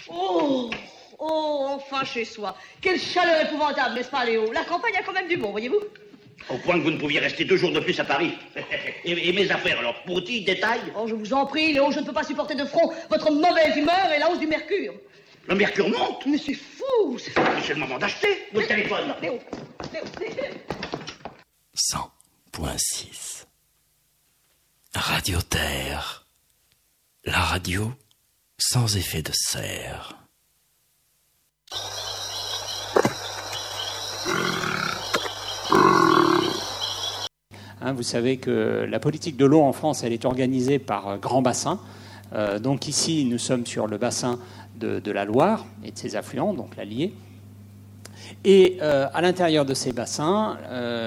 Oh, oh, enfin chez soi. Quelle chaleur épouvantable, n'est-ce pas, Léo? La campagne a quand même du bon, voyez-vous? Au point que vous ne pouviez rester 2 jours de plus à Paris. Et mes affaires, alors, petit détail. Oh, je vous en prie, Léo, je ne peux pas supporter de front votre mauvaise humeur et la hausse du mercure. Le mercure monte. Mais c'est fou, C'est le moment d'acheter votre téléphone. Léo, Léo, 100.6 Radio Terre. La radio sans effet de serre. Vous savez que la politique de l'eau en France, elle est organisée par grands bassins. Donc ici, nous sommes sur le bassin de la Loire et de ses affluents, donc l'Allier. Et à l'intérieur de ces bassins,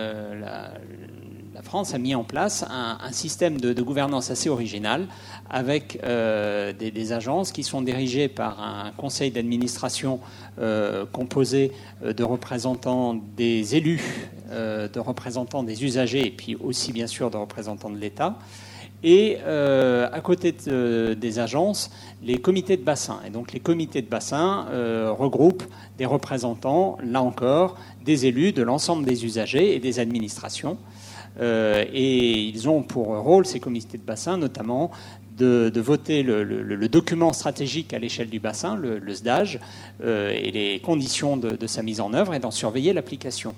la France a mis en place un système de gouvernance assez original avec des agences qui sont dirigées par un conseil d'administration composé de représentants des élus, de représentants des usagers et puis aussi bien sûr de représentants de l'État. Et à côté des agences, les comités de bassin. Et donc les comités de bassin regroupent des représentants, là encore, des élus de l'ensemble des usagers et des administrations. Et ils ont pour rôle, ces comités de bassin, notamment de voter le document stratégique à l'échelle du bassin, le SDAGE, et les conditions de sa mise en œuvre et d'en surveiller l'application.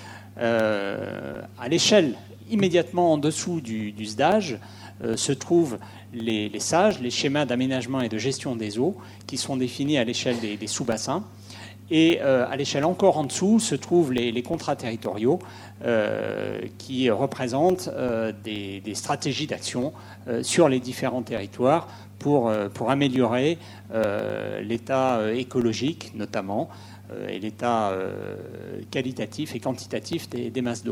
À l'échelle immédiatement en dessous du SDAGE se trouvent les SAGE, les schémas d'aménagement et de gestion des eaux, qui sont définis à l'échelle des sous-bassins. Et à l'échelle encore en dessous se trouvent les contrats territoriaux qui représentent des stratégies d'action sur les différents territoires pour améliorer l'état écologique notamment et l'état qualitatif et quantitatif des masses d'eau.